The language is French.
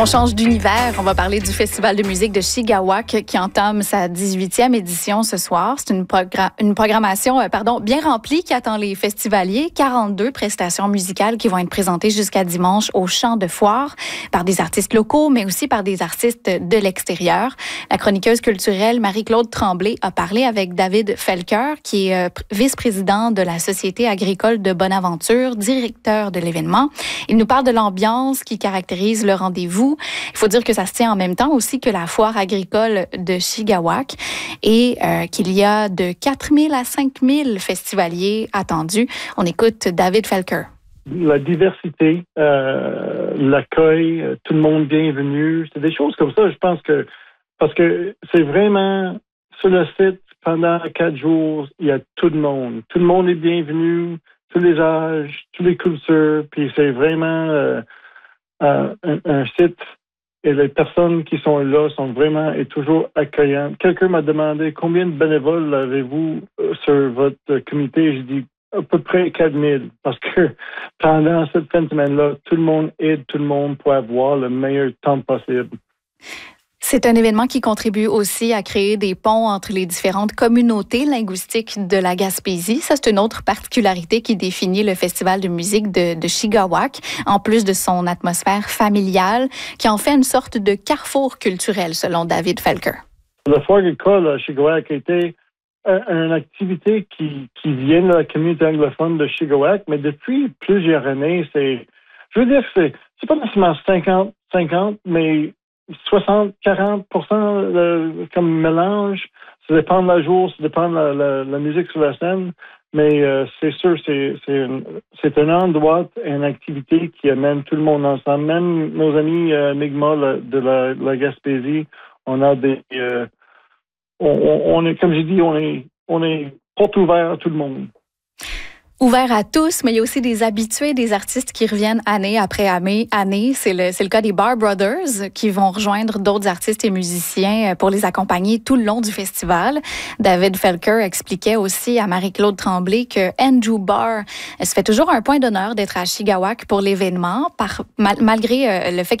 On change d'univers. On va parler du Festival de musique de Chigawak qui entame sa 18e édition ce soir. C'est une programmation bien remplie qui attend les festivaliers. 42 prestations musicales qui vont être présentées jusqu'à dimanche au Champ de Foire par des artistes locaux, mais aussi par des artistes de l'extérieur. La chroniqueuse culturelle Marie-Claude Tremblay a parlé avec David Felker, qui est vice-président de la Société agricole de Bonaventure, directeur de l'événement. Il nous parle de l'ambiance qui caractérise le rendez-vous. Il faut dire que ça se tient en même temps aussi que la foire agricole de Chigawak et qu'il y a de 4 000 à 5 000 festivaliers attendus. On écoute David Felker. La diversité, l'accueil, tout le monde bienvenu, c'est des choses comme ça, je pense que, parce que c'est vraiment, sur le site, pendant 4 jours, il y a tout le monde. Tout le monde est bienvenu, tous les âges, toutes les cultures, puis c'est vraiment un site et les personnes qui sont là sont vraiment et toujours accueillantes. Quelqu'un m'a demandé combien de bénévoles avez-vous sur votre comité? Je dis à peu près 4 000 parce que pendant cette fin de semaine-là, tout le monde aide tout le monde pour avoir le meilleur temps possible. C'est un événement qui contribue aussi à créer des ponts entre les différentes communautés linguistiques de la Gaspésie. Ça, c'est une autre particularité qui définit le Festival de musique de Chigawak, en plus de son atmosphère familiale, qui en fait une sorte de carrefour culturel, selon David Felker. La foire agricole à Chigawak a été une activité qui vient de la communauté anglophone de Chigawak, mais depuis plusieurs années, je veux dire que c'est pas nécessairement 50-50, mais 60-40% comme mélange. Ça dépend de la jour, ça dépend de la musique sur la scène. Mais c'est sûr, c'est un endroit, une activité qui amène tout le monde ensemble. Même nos amis Mi'kmaq de la Gaspésie, on a des... on est, comme j'ai dit, on est porte ouverte à tout le monde. Ouvert à tous, mais il y a aussi des habitués, des artistes qui reviennent année après année. C'est le cas des Bar Brothers qui vont rejoindre d'autres artistes et musiciens pour les accompagner tout le long du festival. David Felker expliquait aussi à Marie-Claude Tremblay que Andrew Barr se fait toujours un point d'honneur d'être à Chigawak pour l'événement, malgré le fait